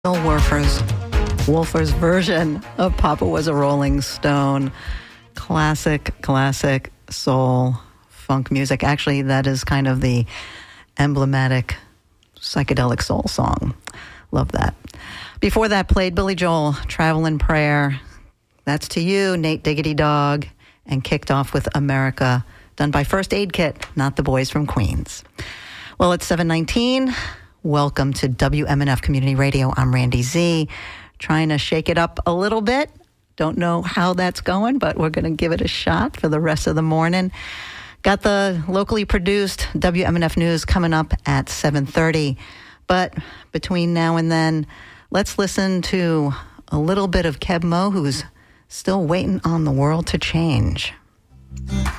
Wolfer's version of Papa Was a Rolling Stone. Classic soul funk music. Actually, that is kind of the emblematic psychedelic soul song. Love that. Before that, played Billy Joel, Travelin' Prayer. That's to you, Nate Diggity Dog. And kicked off with America, done by First Aid Kit, not the boys from Queens. Well, it's 7:19. Welcome to WMNF Community Radio. I'm Randy Z, trying to shake it up a little bit. Don't know how that's going, but we're going to give it a shot for the rest of the morning. Got the locally produced WMNF News coming up at 7:30. But between now and then, let's listen to a little bit of Keb Mo, who's still waiting on the world to change.